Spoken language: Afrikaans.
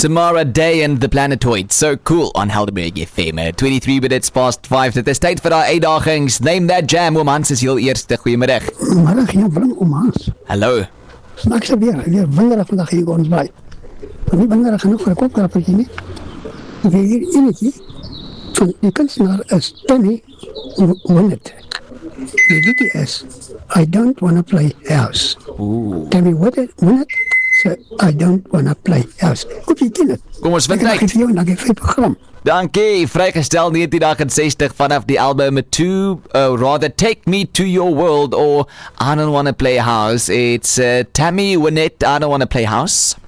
Tamara Day and the Planetoid. So cool on Helderberg FM. 23 minutes past 5. Dit is tyd vir daai uitdagings. Neem that jam, oom Hans is heel eerste. Goeiemiddag. Middag, ja, bring oom Hans. Hallo. Snaaks weer winderig vandag hier ons by. Maar nie winderig genoeg vir 'n kopkrappertjie nie. Ek het hier enetjie van die kunstenaar is Tammy Wynette. Die liedjie is I Don't Wanna Play House. Ooh. Tammy Wynette sê I Don't Wanna Play House. Hoe jy ken dit? Kom ons vind uit. Ek het vir jou en dan vir program. Dankie, vrygestel 1968 vanaf die album Take Me to Your World or I Don't Wanna Play House. It's Tammy Wynette, I Don't Wanna Play House.